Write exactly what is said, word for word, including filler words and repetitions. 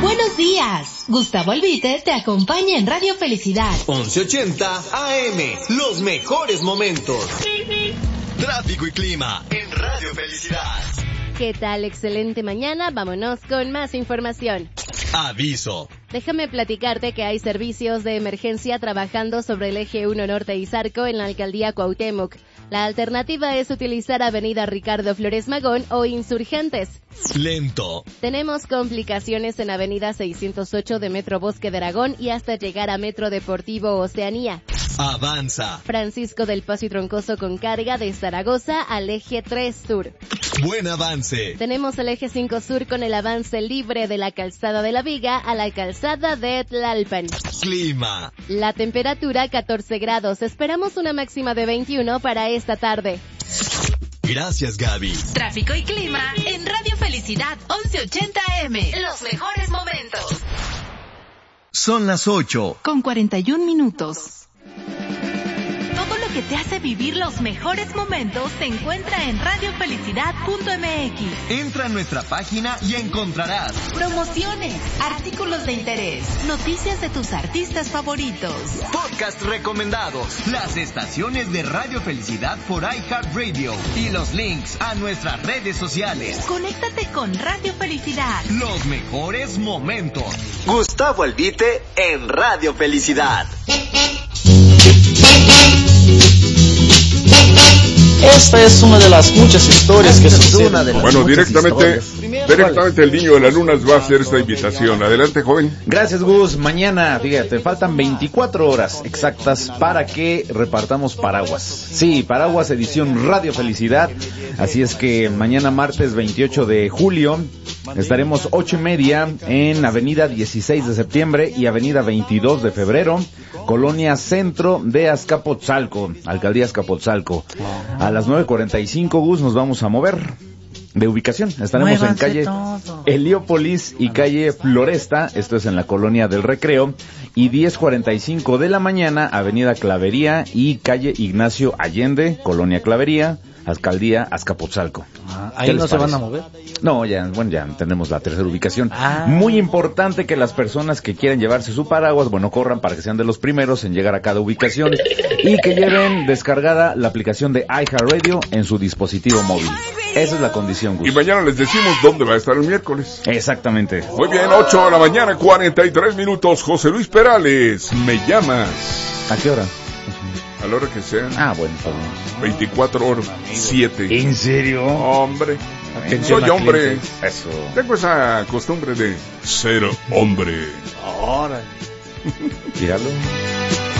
Buenos días. Gustavo Albite te acompaña en Radio Felicidad. once ochenta A M, los mejores momentos. Tráfico y clima en Radio Felicidad. ¿Qué tal? Excelente mañana. Vámonos con más información. Aviso. Déjame platicarte que hay servicios de emergencia trabajando sobre el eje uno Norte y Zarco en la alcaldía Cuauhtémoc. La alternativa es utilizar Avenida Ricardo Flores Magón o Insurgentes. Lento. Tenemos complicaciones en Avenida seiscientos ocho de Metro Bosque de Aragón y hasta llegar a Metro Deportivo Oceanía. Avanza. Francisco del Paso y Troncoso con carga de Zaragoza al eje tres Sur. Buen avance. Tenemos el eje cinco Sur con el avance libre de la calzada de la Viga a la calzada de Tlalpan. Clima. La temperatura catorce grados. Esperamos una máxima de veintiuno para esta tarde. Gracias, Gaby. Tráfico y clima en Radio Felicidad once ochenta A M. Los mejores momentos. Son las ocho. Con cuarenta y un minutos. Todo lo que te hace vivir los mejores momentos se encuentra en radio felicidad punto m x. Entra a nuestra página y encontrarás promociones, artículos de interés, noticias de tus artistas favoritos, podcast recomendados, las estaciones de Radio Felicidad por iHeartRadio y los links a nuestras redes sociales. Conéctate con Radio Felicidad. Los mejores momentos. Gustavo Albite en Radio Felicidad. Esta es una de las muchas historias que suceden. Bueno, directamente, directamente el Niño de las Lunas va a hacer esta invitación. Adelante, joven. Gracias, Gus. Mañana, fíjate, faltan veinticuatro horas exactas para que repartamos paraguas. Sí, paraguas edición Radio Felicidad. Así es que mañana martes veintiocho de julio estaremos ocho y media en Avenida dieciséis de septiembre y Avenida veintidós de febrero, Colonia Centro de Azcapotzalco, Alcaldía Azcapotzalco. A las nueve cuarenta y cinco, Gus, nos vamos a mover de ubicación. Estaremos Muévanse en calle todo. Heliópolis y calle Floresta, esto es en la Colonia del Recreo, y diez cuarenta y cinco de la mañana, Avenida Clavería y calle Ignacio Allende, Colonia Clavería, Alcaldía Azcapotzalco. Ah, ¿Ahí no se van a mover? No, ya, bueno, ya tenemos la tercera ubicación. Ah. Muy importante que las personas que quieran llevarse su paraguas, bueno, corran para que sean de los primeros en llegar a cada ubicación y que lleven descargada la aplicación de iHeartRadio en su dispositivo móvil. Esa es la condición, Gus. Y mañana les decimos dónde va a estar el miércoles. Exactamente. Muy bien, ocho de la mañana, cuarenta y tres minutos. José Luis Perales, me llamas. ¿A qué hora? A la hora que sea. Ah, bueno, está bien. veinticuatro horas, siete. ¿En serio? Hombre. Atención, soy hombre. Clientes. Eso. Tengo esa costumbre de ser hombre. Ahora. Míralo.